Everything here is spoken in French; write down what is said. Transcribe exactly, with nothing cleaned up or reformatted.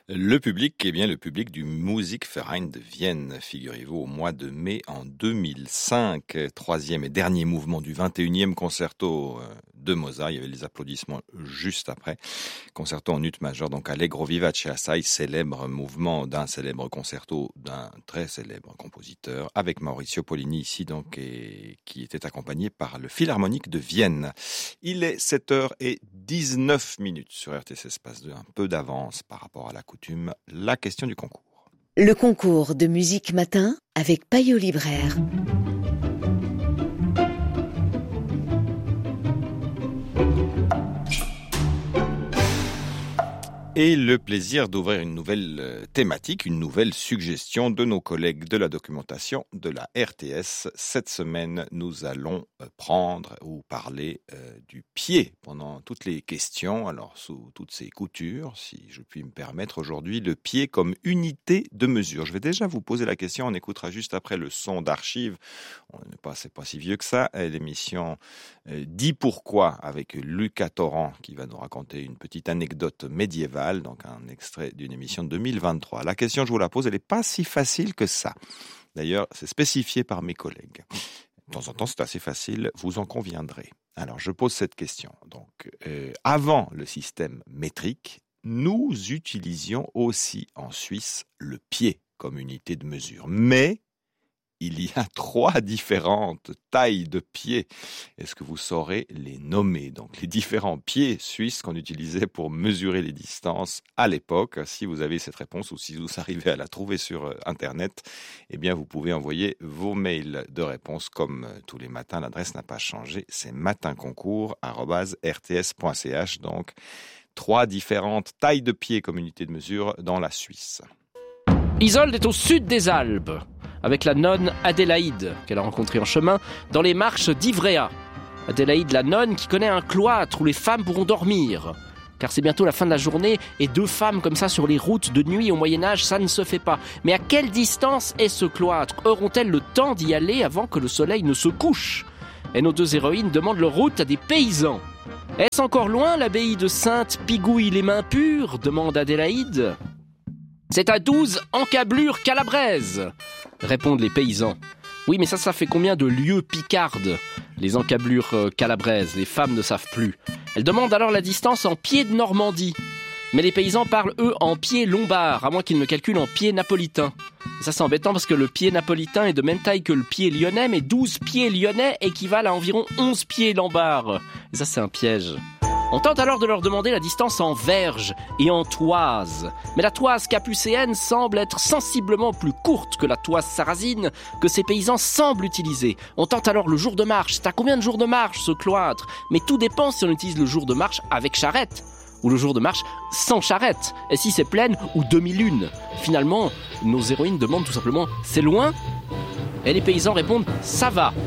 Le public, eh bien, le public du Musikverein de Vienne, figurez-vous, au mois de mai en deux mille cinq, troisième et dernier mouvement du vingt et unième concerto de Mozart. Il y avait les applaudissements juste après. Concerto en ut majeur, donc Allegro vivace assai, célèbre mouvement d'un célèbre concerto d'un très célèbre compositeur, avec Maurizio Pollini ici, donc, et qui était accompagné par le Philharmonique de Vienne. Il est sept heures dix-neuf minutes sur R T C Espace deux, un peu d'avance par rapport à la coutume. La question du concours. Le concours de musique matin avec Payot Libraire. Et le plaisir d'ouvrir une nouvelle thématique, une nouvelle suggestion de nos collègues de la documentation de la R T S. Cette semaine, nous allons prendre ou parler euh, du pied pendant toutes les questions, alors sous toutes ses coutures, si je puis me permettre aujourd'hui, le pied comme unité de mesure. Je vais déjà vous poser la question, on écoutera juste après le son d'archives, on n'est pas, c'est pas si vieux que ça, l'émission euh, Dis pourquoi avec Lucas Torrent qui va nous raconter une petite anecdote médiévale, donc un extrait d'une émission de deux mille vingt-trois. La question, je vous la pose, elle n'est pas si facile que ça. D'ailleurs, c'est spécifié par mes collègues. De temps en temps, c'est assez facile, vous en conviendrez. Alors, je pose cette question. Donc, euh, avant le système métrique, nous utilisions aussi en Suisse le pied comme unité de mesure. Mais il y a trois différentes tailles de pieds. Est-ce que vous saurez les nommer? Donc, les différents pieds suisses qu'on utilisait pour mesurer les distances à l'époque. Si vous avez cette réponse ou si vous arrivez à la trouver sur Internet, eh bien, vous pouvez envoyer vos mails de réponse comme tous les matins. L'adresse n'a pas changé. C'est matinconcours arobase r t s point c h. Donc, trois différentes tailles de pieds comme unité de mesure dans la Suisse. Isolde est au sud des Alpes, avec la nonne Adélaïde, qu'elle a rencontrée en chemin, dans les marches d'Ivrea. Adélaïde, la nonne, qui connaît un cloître où les femmes pourront dormir. Car c'est bientôt la fin de la journée, et deux femmes comme ça sur les routes de nuit au Moyen-Âge, ça ne se fait pas. Mais à quelle distance est ce cloître? Auront-elles le temps d'y aller avant que le soleil ne se couche? Et nos deux héroïnes demandent leur route à des paysans. Est-ce encore loin l'abbaye de Sainte-Pigouille-les-Mains-Pures? demande Adélaïde. C'est à douze encablures calabraises, répondent les paysans. Oui, mais ça, ça fait combien de lieues picardes? Les encablures euh, calabraises, les femmes ne savent plus. Elles demandent alors la distance en pieds de Normandie. Mais les paysans parlent, eux, en pieds lombards, à moins qu'ils ne calculent en pieds napolitains. Et ça, c'est embêtant parce que le pied napolitain est de même taille que le pied lyonnais, mais douze pieds lyonnais équivalent à environ onze pieds lombards. Et ça, c'est un piège. On tente alors de leur demander la distance en verge et en toise. Mais la toise capucéenne semble être sensiblement plus courte que la toise sarrasine que ces paysans semblent utiliser. On tente alors le jour de marche. C'est à combien de jours de marche ce cloître? Mais tout dépend si on utilise le jour de marche avec charrette ou le jour de marche sans charrette. Et si c'est pleine ou demi-lune. Finalement, nos héroïnes demandent tout simplement « c'est loin ?» Et les paysans répondent « ça va ».